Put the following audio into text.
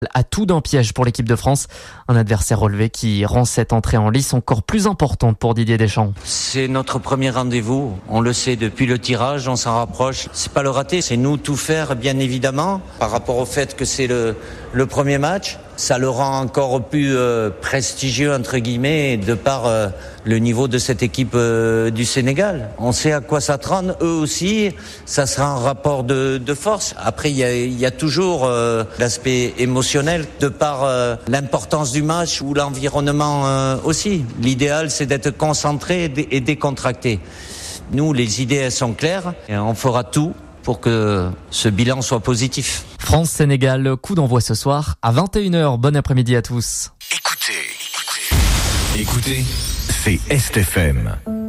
À tout d'un piège pour l'équipe de France, un adversaire relevé qui rend cette entrée en lice encore plus importante pour Didier Deschamps. C'est notre premier rendez-vous, on le sait depuis le tirage, on s'en rapproche. C'est pas le rater, c'est nous tout faire bien évidemment par rapport au fait que c'est le premier match. Ça le rend encore plus prestigieux entre guillemets de par le niveau de cette équipe du Sénégal. On sait à quoi s'attendre, eux aussi, ça sera un rapport de force. Après il y a toujours l'aspect émotionnel de par l'importance du match ou l'environnement aussi. L'idéal c'est d'être concentré et décontracté. Nous les idées elles sont claires et on fera tout pour que ce bilan soit positif. France-Sénégal, coup d'envoi ce soir à 21h. Bon après-midi à tous. Écoutez, c'est Est FM.